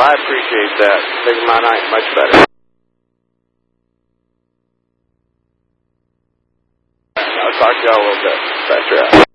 I appreciate that. Making my night much better. I'll talk to y'all a little bit. That's right.